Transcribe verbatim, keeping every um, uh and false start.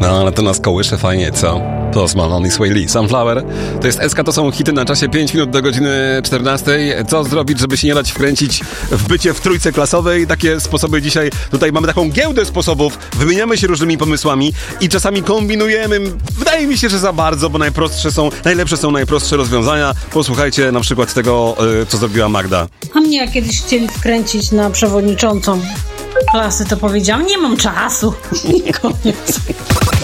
No, ale to nas kołysze fajnie, co? To z Malone i Sway Lee. Sunflower. To jest S K, to są hity na czasie pięć minut do godziny czternastej. Co zrobić, żeby się nie dać wkręcić w bycie w trójce klasowej? Takie sposoby dzisiaj. Tutaj mamy taką giełdę sposobów. Wymieniamy się różnymi pomysłami i czasami kombinujemy. Wydaje mi się, że za bardzo, bo najprostsze są, najlepsze są najprostsze rozwiązania. Posłuchajcie na przykład tego, co zrobiła Magda. A mnie jak kiedyś chcieli wkręcić na przewodniczącą klasy, to powiedziałam, nie mam czasu. I koniec.